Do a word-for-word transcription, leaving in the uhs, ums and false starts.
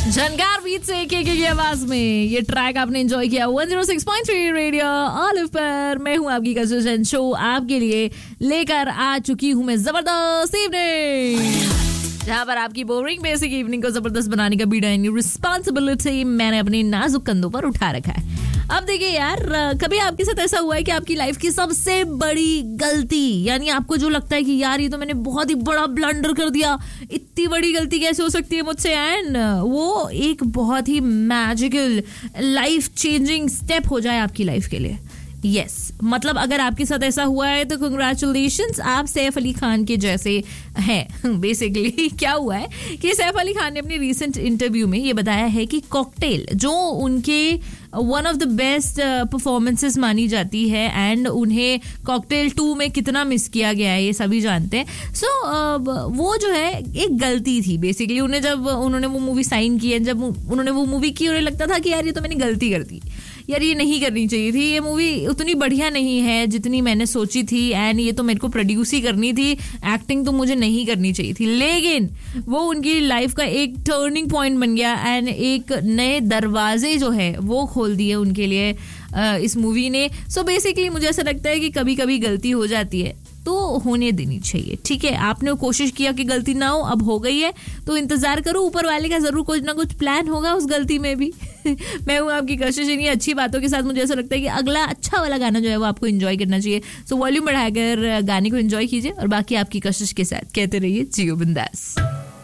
झनकार beat से के के की आवाज में ये ट्रैक आपने एंजॉय किया one zero six point three radio olive पर। मैं हूं आपकी कशिश, शो आपके लिए लेकर आ चुकी हूं मैं जबरदस्त इवनिंग, जहां पर आपकी बोरिंग बेसिक इवनिंग को जबरदस्त बनाने का बीड़ा यानी रिस्पॉन्सिबिलिटी मैंने अपने नाजुक कंधों पर उठा रखा है। अब देखिए यार, कभी आपके साथ ऐसा हुआ है कि आपकी लाइफ की सबसे बड़ी गलती, यानी आपको जो लगता है कि यार ये तो मैंने बहुत ही बड़ा ब्लंडर कर दिया, इतनी बड़ी गलती कैसे हो सकती है मुझसे, एंड वो एक बहुत ही मैजिकल लाइफ चेंजिंग स्टेप हो जाए आपकी लाइफ के लिए। Yes yes. मतलब अगर आपके साथ ऐसा हुआ है तो कंग्रेचुलेशंस, आप सैफ अली खान के जैसे हैं। बेसिकली क्या हुआ है कि सैफ अली खान ने अपनी रीसेंट इंटरव्यू में ये बताया है कि कॉकटेल जो उनके one of the best performances मानी जाती है, एंड उन्हें कॉकटेल टू में कितना मिस किया गया है ये सभी जानते हैं। सो so, uh, वो जो है एक गलती थी बेसिकली। उन्हें जब उन्होंने वो मूवी साइन की है, जब उन्होंने वो मूवी की, उन्हें लगता था कि यार ये तो मैंने गलती कर दी, यार ये नहीं करनी चाहिए थी, ये मूवी उतनी बढ़िया नहीं है जितनी मैंने सोची थी, एंड ये तो मेरे को प्रोड्यूस ही करनी थी, एक्टिंग तो मुझे नहीं करनी चाहिए थी। लेकिन वो उनकी लाइफ का एक टर्निंग पॉइंट बन गया, एंड एक नए दरवाजे जो है वो खोल दिए उनके लिए इस मूवी ने। सो बेसिकली मुझे ऐसा लगता है कि कभी कभी गलती हो जाती है तो होने देनी चाहिए, ठीक है। आपने कोशिश किया कि गलती ना हो, अब हो गई है तो इंतजार करो, ऊपर वाले का जरूर कुछ ना कुछ प्लान होगा उस गलती में भी। मैं हूँ आपकी कशिश, इन्हीं अच्छी बातों के साथ मुझे ऐसा लगता है कि अगला अच्छा वाला गाना जो है वो आपको एंजॉय करना चाहिए। सो वॉल्यूम बढ़ाकर गाने को एंजॉय कीजिए और बाकी आपकी कशिश के साथ कहते रहिए जियो बिंदास।